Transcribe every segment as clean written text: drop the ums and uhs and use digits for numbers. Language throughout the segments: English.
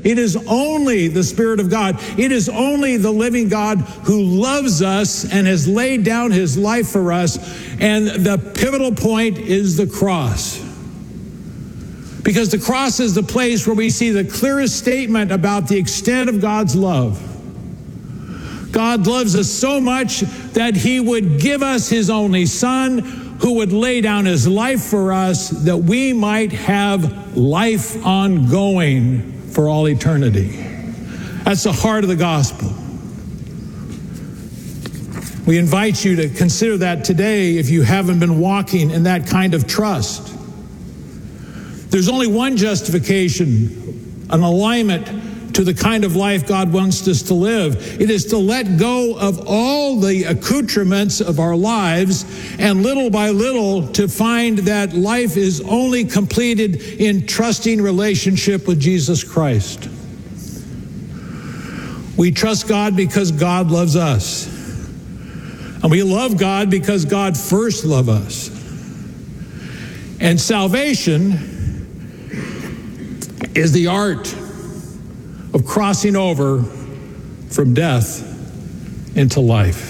It is only the Spirit of God. It is only the living God who loves us and has laid down his life for us. And the pivotal point is the cross. Because the cross is the place where we see the clearest statement about the extent of God's love. God loves us so much that he would give us his only Son, who would lay down his life for us that we might have life ongoing for all eternity. That's the heart of the gospel. We invite you to consider that today if you haven't been walking in that kind of trust. There's only one justification, an alignment to the kind of life God wants us to live. It is to let go of all the accoutrements of our lives and little by little to find that life is only completed in trusting relationship with Jesus Christ. We trust God because God loves us. And we love God because God first loved us. And salvation is the art of crossing over from death into life.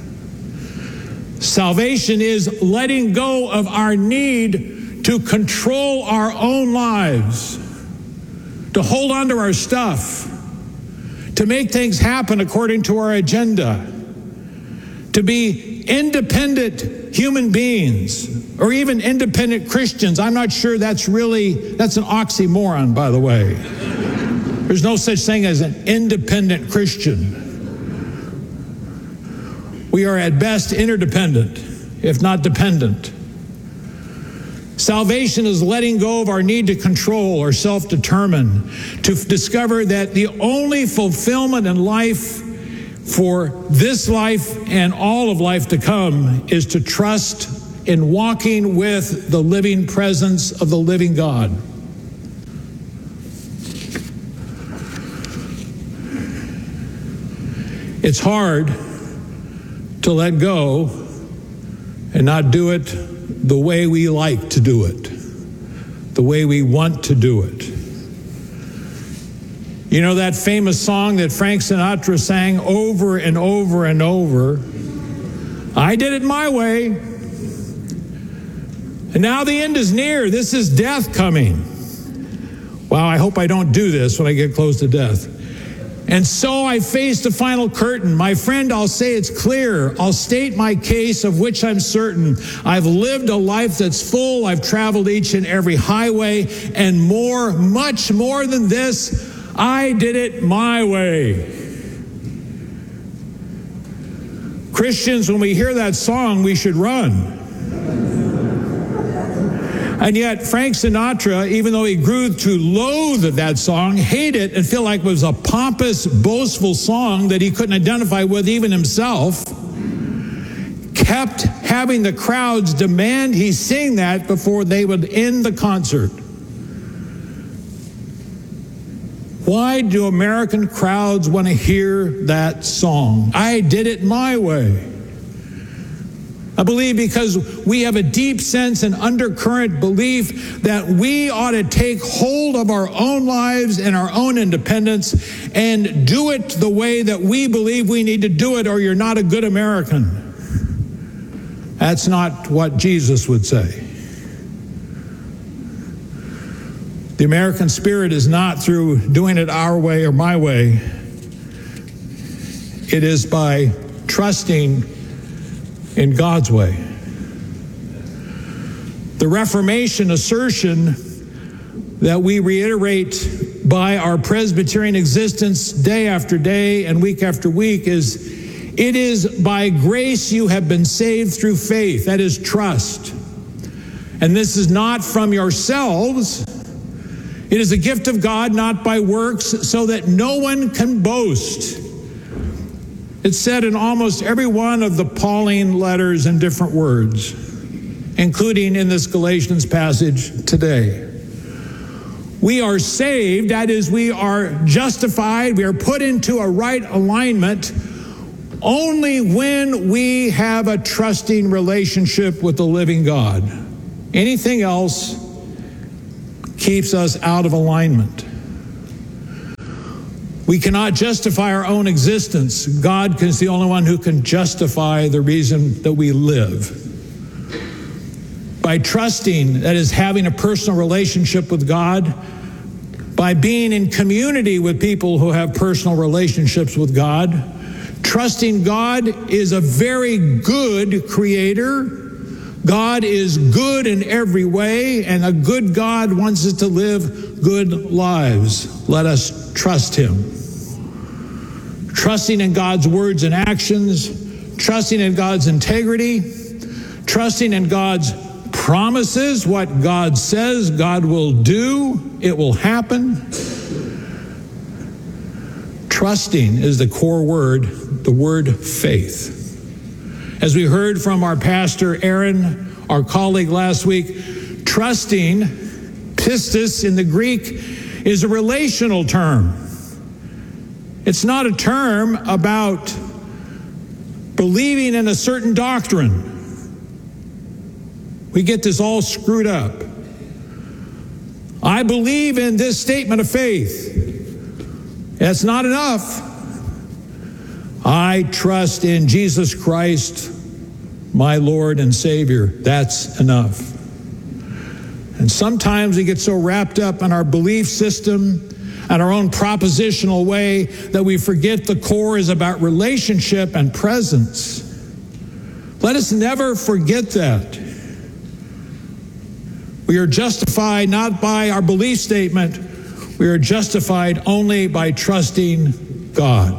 Salvation is letting go of our need to control our own lives, to hold on to our stuff, to make things happen according to our agenda, to be independent human beings, or even independent Christians. I'm not sure that's an oxymoron, by the way. There's no such thing as an independent Christian. We are at best interdependent, if not dependent. Salvation is letting go of our need to control or self-determine, to discover that the only fulfillment in life for this life and all of life to come is to trust in walking with the living presence of the living God. It's hard to let go and not do it the way we like to do it, the way we want to do it. You know that famous song that Frank Sinatra sang over and over and over? I did it my way. And now the end is near. This is death coming. Wow, I hope I don't do this when I get close to death. And so I face the final curtain. My friend, I'll say it's clear. I'll state my case of which I'm certain. I've lived a life that's full. I've traveled each and every highway and more, much more than this. I did it my way. Christians, when we hear that song, we should run. And yet, Frank Sinatra, even though he grew to loathe that song, hate it, and feel like it was a pompous, boastful song that he couldn't identify with even himself, kept having the crowds demand he sing that before they would end the concert. Why do American crowds want to hear that song? I did it my way. I believe because we have a deep sense and undercurrent belief that we ought to take hold of our own lives and our own independence and do it the way that we believe we need to do it, or you're not a good American. That's not what Jesus would say. The American spirit is not through doing it our way or my way. It is by trusting in God's way. The Reformation assertion that we reiterate by our Presbyterian existence day after day and week after week is, it is by grace you have been saved through faith. That is trust. And this is not from yourselves. It is a gift of God, not by works, so that no one can boast. It's said in almost every one of the Pauline letters in different words, including in this Galatians passage today. We are saved, that is, we are justified, we are put into a right alignment only when we have a trusting relationship with the living God. Anything else keeps us out of alignment. We cannot justify our own existence. God is the only one who can justify the reason that we live. By trusting, that is, having a personal relationship with God, by being in community with people who have personal relationships with God, trusting God is a very good creator. God is good in every way, and a good God wants us to live good lives. Let us trust him. Trusting in God's words and actions, trusting in God's integrity, trusting in God's promises, what God says God will do, it will happen. Trusting is the core word, the word faith. As we heard from our pastor Aaron, our colleague last week, trusting, pistis in the Greek, is a relational term. It's not a term about believing in a certain doctrine. We get this all screwed up. I believe in this statement of faith. That's not enough. I trust in Jesus Christ, my Lord and Savior. That's enough. And sometimes we get so wrapped up in our belief system and our own propositional way that we forget the core is about relationship and presence. Let us never forget that. We are justified not by our belief statement. We are justified only by trusting God.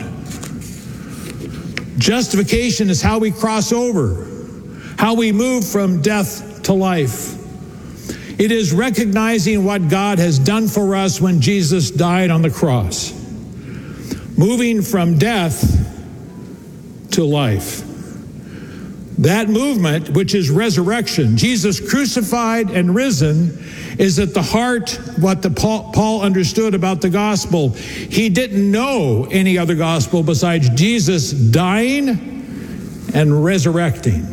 Justification is how we cross over, how we move from death to life. It is recognizing what God has done for us when Jesus died on the cross. Moving from death to life. That movement, which is resurrection, Jesus crucified and risen, is at the heart what Paul understood about the gospel. He didn't know any other gospel besides Jesus dying and resurrecting.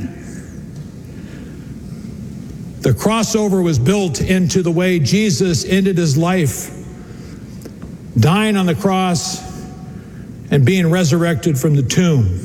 The crossover was built into the way Jesus ended his life, dying on the cross and being resurrected from the tomb.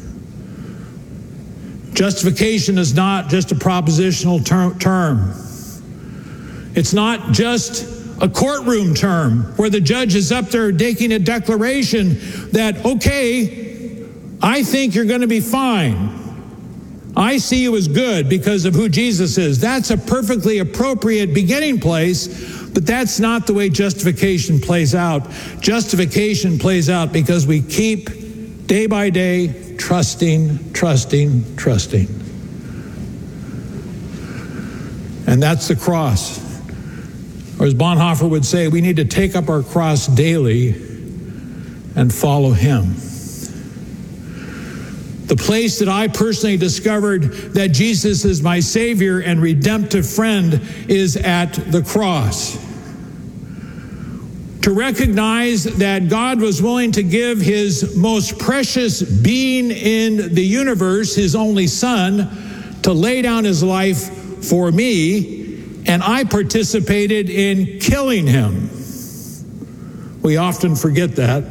Justification is not just a propositional term. It's not just a courtroom term where the judge is up there making a declaration that, okay, I think you're going to be fine. I see you as good because of who Jesus is. That's a perfectly appropriate beginning place, but that's not the way justification plays out. Justification plays out because we keep day by day trusting. And that's the cross. Or as Bonhoeffer would say, we need to take up our cross daily and follow him. The place that I personally discovered that Jesus is my Savior and redemptive friend is at the cross. To recognize that God was willing to give his most precious being in the universe, his only Son, to lay down his life for me, and I participated in killing him. We often forget that.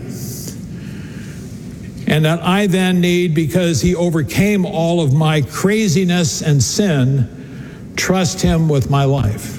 And that I then need, because he overcame all of my craziness and sin, trust him with my life.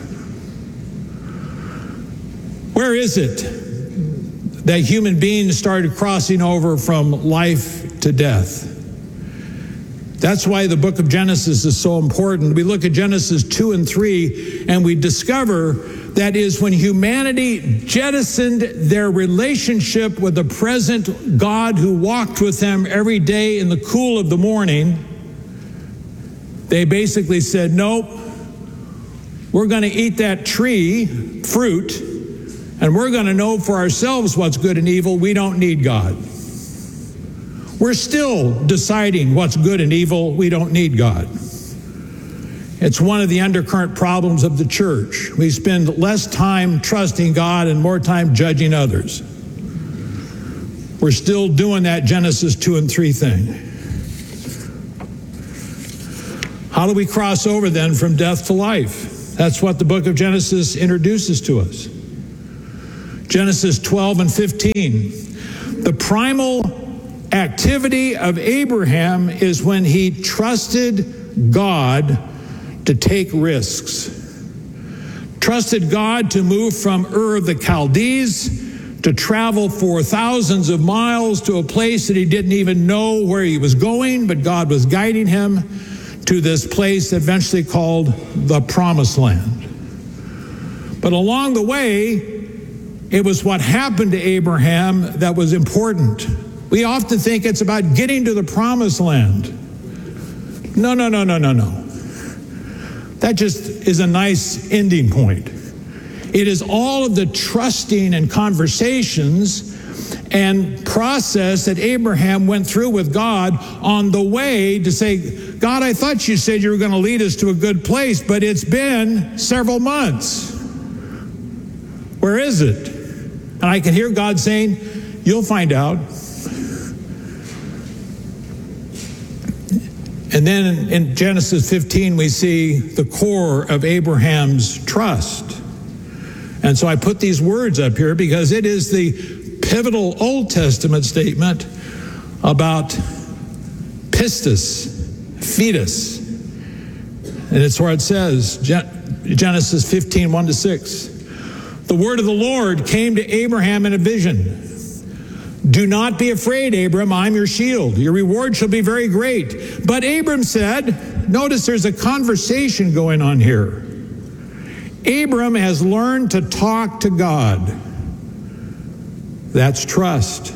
Where is it that human beings started crossing over from life to death? That's why the book of Genesis is so important. We look at Genesis 2 and 3, and we discover that is when humanity jettisoned their relationship with the present God who walked with them every day in the cool of the morning. They basically said, nope, we're going to eat that tree, fruit, and we're going to know for ourselves what's good and evil. We don't need God. We're still deciding what's good and evil. We don't need God. It's one of the undercurrent problems of the church. We spend less time trusting God and more time judging others. We're still doing that Genesis 2 and 3 thing. How do we cross over then from death to life? That's what the book of Genesis introduces to us. Genesis 12 and 15. The primal activity of Abraham is when he trusted God to take risks. Trusted God to move from Ur of the Chaldees, to travel for thousands of miles to a place that he didn't even know where he was going, but God was guiding him to this place eventually called the Promised Land. But along the way, it was what happened to Abraham that was important. We often think it's about getting to the Promised Land. No. That just is a nice ending point. It is all of the trusting and conversations and process that Abraham went through with God on the way to say, God, I thought you said you were going to lead us to a good place, but it's been several months. Where is it? And I can hear God saying, you'll find out. And then in Genesis 15, we see the core of Abraham's trust. And so I put these words up here because it is the pivotal Old Testament statement about pistis, fetus. And it's where it says, Genesis 15, 1-6. The word of the Lord came to Abraham in a vision. Do not be afraid, Abram, I'm your shield. Your reward shall be very great. But Abram said, notice there's a conversation going on here. Abram has learned to talk to God. That's trust.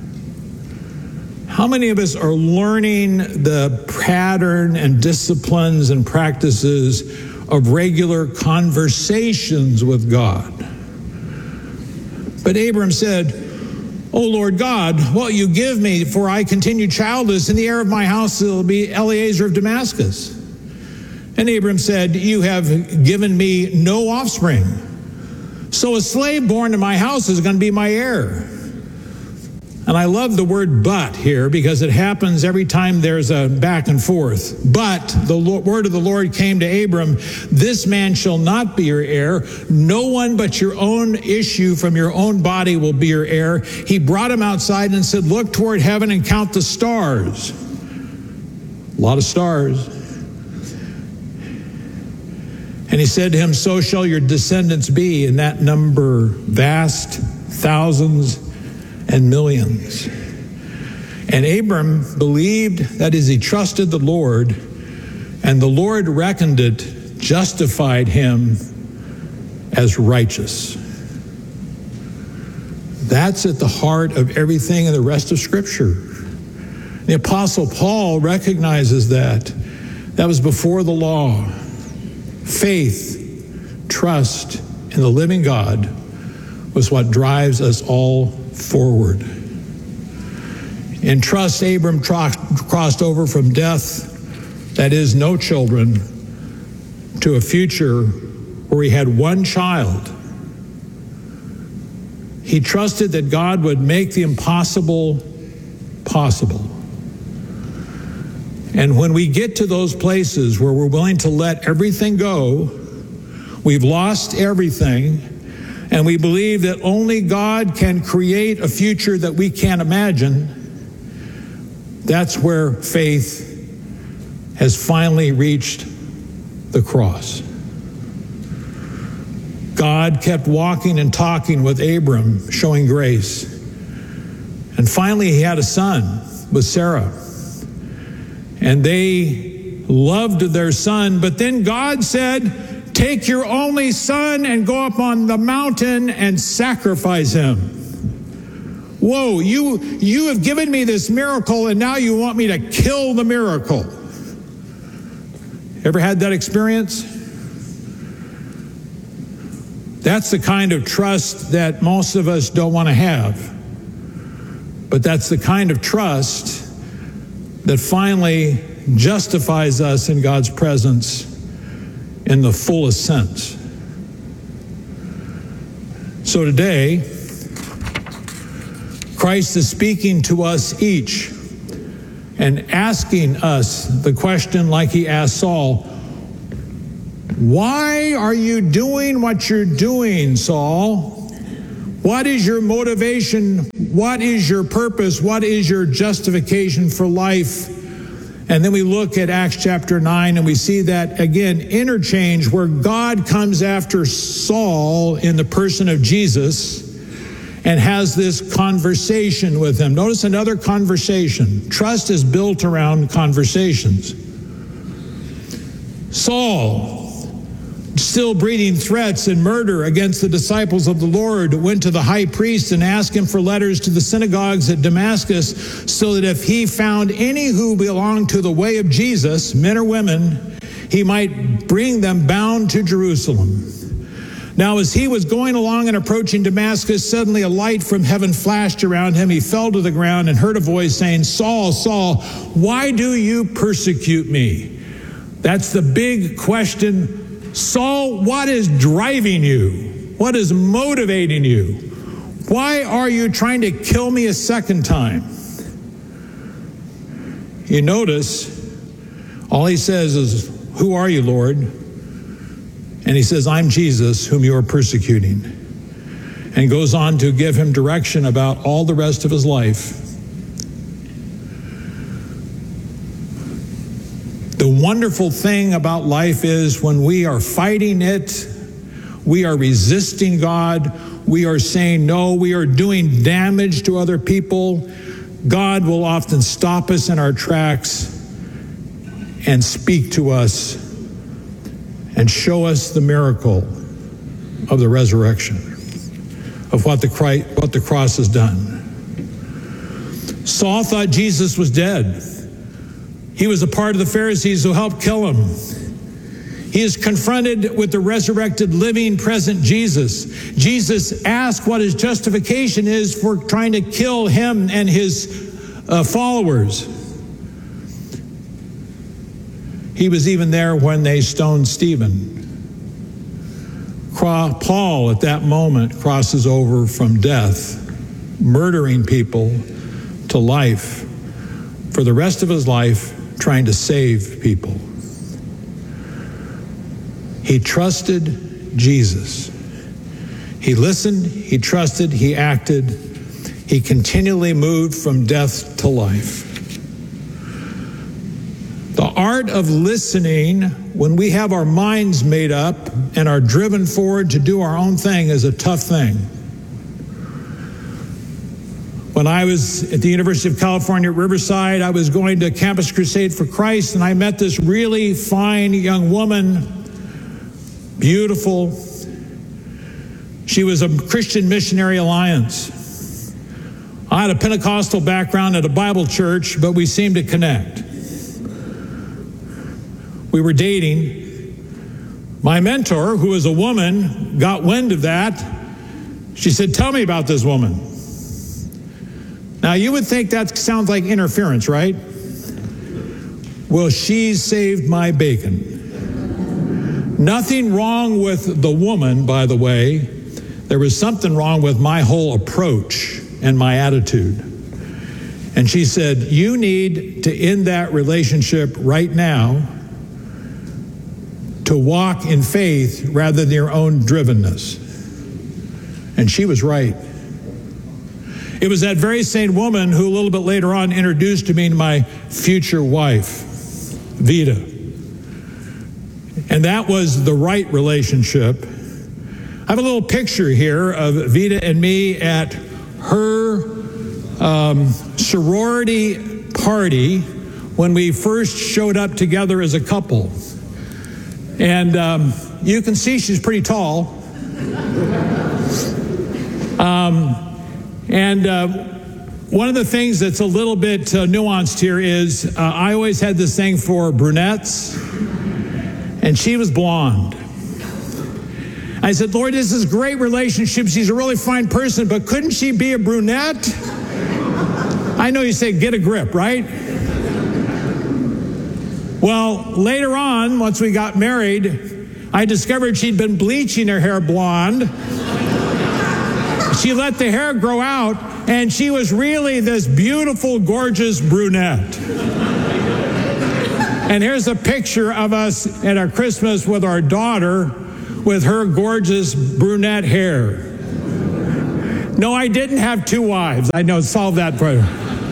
How many of us are learning the pattern and disciplines and practices of regular conversations with God? But Abram said, O Lord God, what you give me, for I continue childless, in the heir of my house will be Eliezer of Damascus. And Abram said, you have given me no offspring, so a slave born in my house is going to be my heir. And I love the word but here because it happens every time there's a back and forth. But the word of the Lord came to Abram, this man shall not be your heir. No one but your own issue from your own body will be your heir. He brought him outside and said, look toward heaven and count the stars. A lot of stars. And he said to him, so shall your descendants be, and that number vast, thousands and millions. And Abram believed, that is, he trusted the Lord, and the Lord reckoned it, justified him as righteous. That's at the heart of everything in the rest of Scripture. The Apostle Paul recognizes that. That was before the law. Faith, trust in the living God was what drives us all forward. In trust, Abram crossed over from death, that is, no children, to a future where he had one child. He trusted that God would make the impossible possible. And when we get to those places where we're willing to let everything go, we've lost everything, and we believe that only God can create a future that we can't imagine, that's where faith has finally reached the cross. God kept walking and talking with Abram, showing grace. And finally, he had a son with Sarah. And they loved their son, but then God said, take your only son and go up on the mountain and sacrifice him. Whoa, you have given me this miracle and now you want me to kill the miracle. Ever had that experience? That's the kind of trust that most of us don't want to have. But that's the kind of trust that finally justifies us in God's presence in the fullest sense. So today, Christ is speaking to us each and asking us the question like he asked Saul, why are you doing what you're doing, Saul? What is your motivation? What is your purpose? What is your justification for life? And then we look at Acts chapter 9 and we see that, again, interchange where God comes after Saul in the person of Jesus and has this conversation with him. Notice another conversation. Trust is built around conversations. Saul, still breathing threats and murder against the disciples of the Lord, went to the high priest and asked him for letters to the synagogues at Damascus, so that if he found any who belonged to the way of Jesus, men or women, he might bring them bound to Jerusalem. Now, as he was going along and approaching Damascus, suddenly a light from heaven flashed around him. He fell to the ground and heard a voice saying, "Saul, Saul, why do you persecute me?" That's the big question. Saul, what is driving you? What is motivating you? Why are you trying to kill me a second time? You notice, all he says is, "Who are you, Lord?" And he says, "I'm Jesus, whom you are persecuting." And goes on to give him direction about all the rest of his life. The wonderful thing about life is when we are fighting it, we are resisting God, we are saying no, we are doing damage to other people, God will often stop us in our tracks and speak to us and show us the miracle of the resurrection, of what the cross has done. Saul thought Jesus was dead. He was a part of the Pharisees who helped kill him. He is confronted with the resurrected, living, present Jesus. Jesus asked what his justification is for trying to kill him and his followers. He was even there when they stoned Stephen. Paul, at that moment, crosses over from death, murdering people, to life. For the rest of his life, trying to save people. He trusted Jesus. He listened, he trusted, he acted. He continually moved from death to life. The art of listening, when we have our minds made up and are driven forward to do our own thing, is a tough thing. When I was at the University of California at Riverside, I was going to Campus Crusade for Christ, and I met this really fine young woman, beautiful. She was a Christian Missionary Alliance. I had a Pentecostal background at a Bible church, but we seemed to connect. We were dating. My mentor, who was a woman, got wind of that. She said, "Tell me about this woman." Now, you would think that sounds like interference, right? Well, she saved my bacon. Nothing wrong with the woman, by the way. There was something wrong with my whole approach and my attitude. And she said, "You need to end that relationship right now to walk in faith rather than your own drivenness." And she was right. It was that very same woman who a little bit later on introduced to me my future wife, Vita. And that was the right relationship. I have a little picture here of Vita and me at her sorority party when we first showed up together as a couple. And you can see she's pretty tall. One of the things that's a little bit nuanced here is I always had this thing for brunettes, and she was blonde. I said, "Lord, this is a great relationship. She's a really fine person, but couldn't she be a brunette?" I know you say, "Get a grip," right? Well, later on, once we got married, I discovered she'd been bleaching her hair blonde. She let the hair grow out, and she was really this beautiful, gorgeous brunette. And here's a picture of us at our Christmas with our daughter with her gorgeous brunette hair. No, I didn't have 2 wives. I know, solve that problem.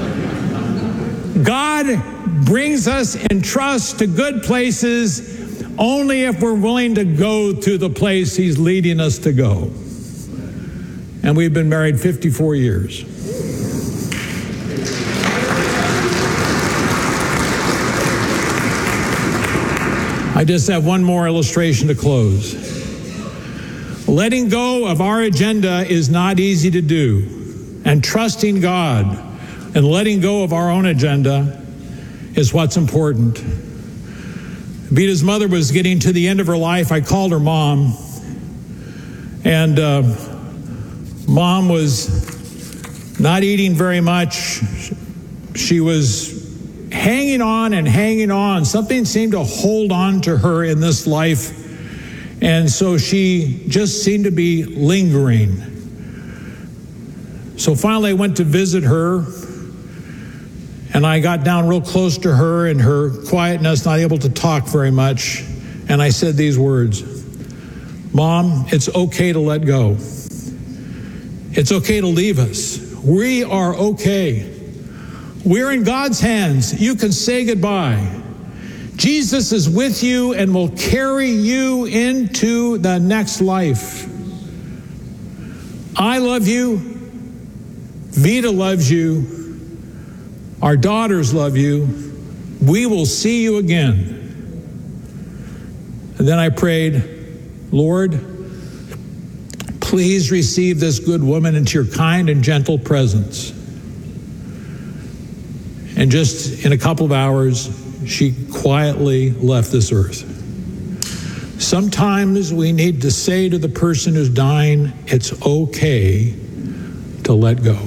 God brings us in trust to good places only if we're willing to go to the place He's leading us to go. And we've been married 54 years. I just have one more illustration to close. Letting go of our agenda is not easy to do, and trusting God and letting go of our own agenda is what's important. Vita's mother was getting to the end of her life. I called her mom, and Mom was not eating very much. She was hanging on and hanging on. Something seemed to hold on to her in this life. And so she just seemed to be lingering. So finally I went to visit her, and I got down real close to her in her quietness, not able to talk very much. And I said these words, "Mom, it's okay to let go. It's okay to leave us. We are okay. We're in God's hands. You can say goodbye. Jesus is with you and will carry you into the next life. I love you. Vita loves you. Our daughters love you. We will see you again." And then I prayed, "Lord, please receive this good woman into your kind and gentle presence." And just in a couple of hours, she quietly left this earth. Sometimes we need to say to the person who's dying, it's okay to let go.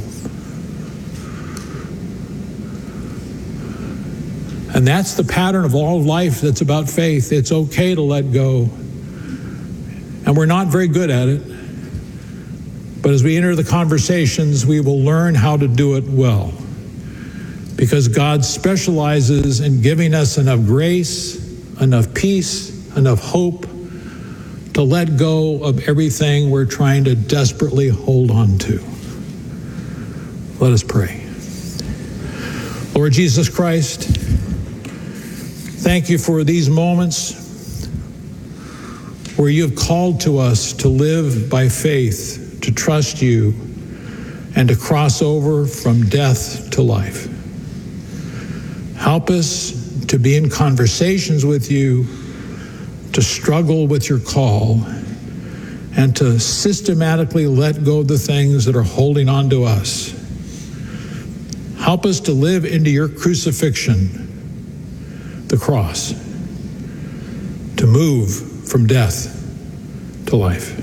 And that's the pattern of all life that's about faith. It's okay to let go. And we're not very good at it. But as we enter the conversations, we will learn how to do it well. Because God specializes in giving us enough grace, enough peace, enough hope to let go of everything we're trying to desperately hold on to. Let us pray. Lord Jesus Christ, thank you for these moments where you have called to us to live by faith, to trust you, and to cross over from death to life. Help us to be in conversations with you, to struggle with your call, and to systematically let go of the things that are holding on to us. Help us to live into your crucifixion, the cross, to move from death to life.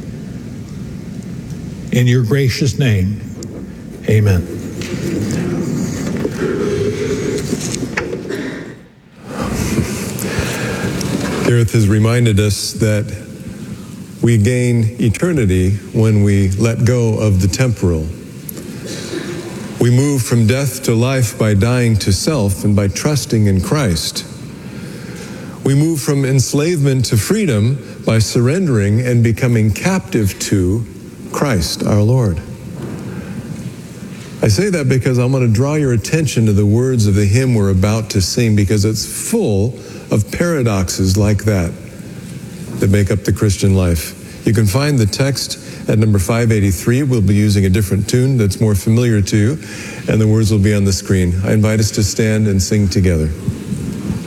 In your gracious name, amen. Gareth has reminded us that we gain eternity when we let go of the temporal. We move from death to life by dying to self and by trusting in Christ. We move from enslavement to freedom by surrendering and becoming captive to Christ, our Lord. I say that because I'm going to draw your attention to the words of the hymn we're about to sing, because it's full of paradoxes like that make up the Christian life. You can find the text at number 583. We'll be using a different tune that's more familiar to you, and the words will be on the screen. I invite us to stand and sing together.